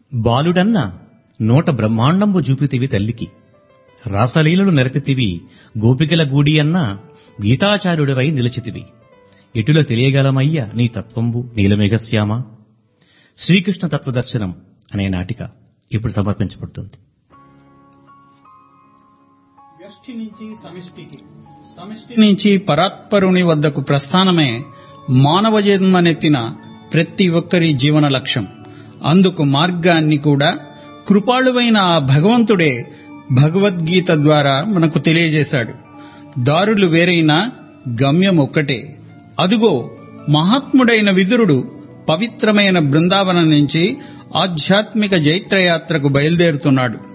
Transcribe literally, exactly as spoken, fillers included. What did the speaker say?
బాలుడన్న నోట బ్రహ్మాండంబు చూపితివి తల్లికి, రాసలీలలు నెరపితివి గోపికల గూడి అన్న గీతాచార్యుడివై నిలిచితివి. ఎటుల తెలియగలమయ్య నీ తత్వంబు నీలమేఘశ్యామ. శ్రీకృష్ణ తత్వదర్శనం అనే నాటిక ఇప్పుడు సమర్పించబడుతుంది. వ్యష్టి నుంచి సమిష్టికి, సమిష్టి నుంచి పరాత్పరుని వద్దకు ప్రస్థానమే మానవ జన్మనెత్తిన ప్రతి ఒక్కరి జీవన లక్ష్యం. అందుకు మార్గాన్ని కూడా కృపాళువైన ఆ భగవంతుడే భగవద్గీత ద్వారా మనకు తెలియజేశాడు. దారులు వేరైనా గమ్యం ఒక్కటే. అదుగో మహాత్ముడైన విదురుడు పవిత్రమైన బృందావనం నుంచి ఆధ్యాత్మిక జైత్రయాత్రకు బయలుదేరుతున్నాడు.